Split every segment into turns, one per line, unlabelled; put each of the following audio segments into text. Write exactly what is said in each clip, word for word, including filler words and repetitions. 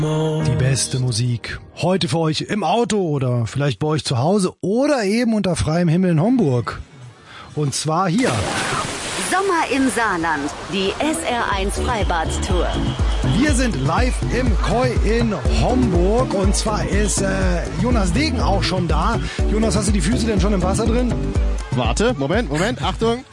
Die beste Musik. Heute für euch im Auto oder vielleicht bei euch zu Hause oder eben unter freiem Himmel in Homburg. Und zwar hier.
Sommer im Saarland, die S R eins Freibad-Tour.
Wir sind live im Koi in Homburg und zwar ist äh, Jonas Degen auch schon da. Jonas, hast du die Füße denn schon im Wasser drin?
Warte, Moment, Moment, Achtung.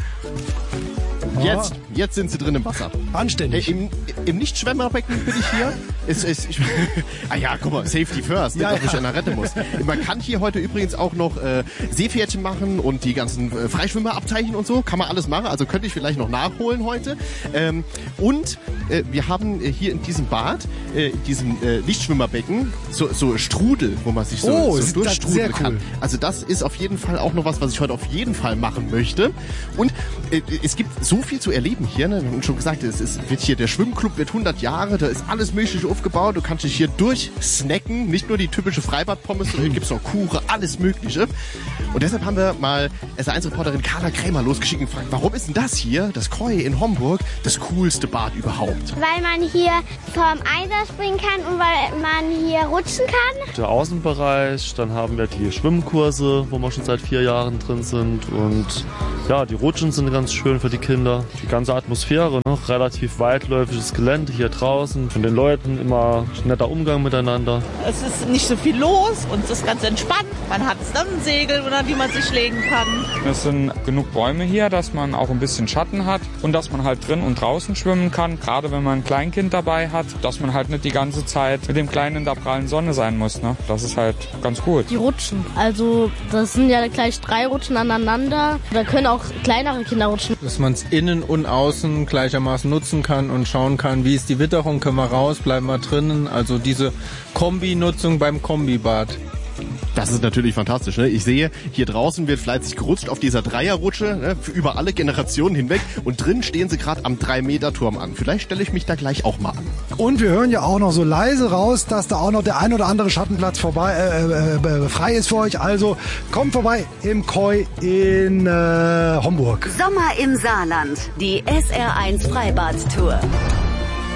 Jetzt, jetzt sind sie drin im Wasser.
Anständig.
Äh, Im, im Nichtschwimmerbecken bin ich hier. Ist, ist, ich, ah ja, guck mal, Safety first,
ja,
dass
ja.
ich einer retten muss. Man kann hier heute übrigens auch noch äh, Seepferdchen machen und die ganzen äh, Freischwimmer abteichen und so. Kann man alles machen, also könnte ich vielleicht noch nachholen heute. Ähm, und äh, wir haben äh, hier in diesem Bad, äh, in diesem äh, Nichtschwimmerbecken, so, so Strudel, wo man sich so,
Oh,
so
ist das
durchstrudeln
sehr
kann.
cool.
Also das ist auf jeden Fall auch noch was, was ich heute auf jeden Fall machen möchte. Und äh, es gibt so viel zu erleben hier. Ne? Wir haben schon gesagt, es ist, wird hier, der Schwimmclub wird hundert Jahre, da ist alles Mögliche aufgebaut. Du kannst dich hier durchsnacken, nicht nur die typische Freibad-Pommes, sondern gibt's noch Kuchen, alles Mögliche. Und deshalb haben wir mal S R eins-Reporterin Carla Krämer losgeschickt und gefragt, warum ist denn das hier, das Koi in Homburg, das coolste Bad überhaupt?
Weil man hier vom Eiser springen kann und weil man hier rutschen kann.
Der Außenbereich, dann haben wir die Schwimmkurse, wo wir schon seit vier Jahren drin sind und ja, die Rutschen sind ganz schön für die Kinder. Die ganze Atmosphäre, noch relativ weitläufiges Gelände hier draußen, von den Leuten immer netter Umgang miteinander.
Es ist nicht so viel los und es ist ganz entspannt. Man hat Sonnensegel, unter die man sich legen kann.
Es sind genug Bäume hier, dass man auch ein bisschen Schatten hat und dass man halt drin und draußen schwimmen kann. Gerade wenn man ein Kleinkind dabei hat, dass man halt nicht die ganze Zeit mit dem Kleinen in der prallen Sonne sein muss. Ne? Das ist halt ganz gut.
Die Rutschen, also das sind ja gleich drei Rutschen aneinander. Da können auch kleinere Kinder rutschen.
Dass man es innen und außen gleichermaßen nutzen kann und schauen kann, wie ist die Witterung, können wir raus, bleiben wir drinnen. Also diese Kombinutzung beim Kombibad.
Das ist natürlich fantastisch. Ne? Ich sehe, hier draußen wird fleißig gerutscht auf dieser Dreierrutsche, ne? Für über alle Generationen hinweg. Und drin stehen sie gerade am drei Meter Turm an. Vielleicht stelle ich mich da gleich auch mal an.
Und wir hören ja auch noch so leise raus, dass da auch noch der ein oder andere Schattenplatz vorbei äh, äh, frei ist für euch. Also kommt vorbei im Koi in äh, Homburg.
Sommer im Saarland, die S R eins Freibad-Tour.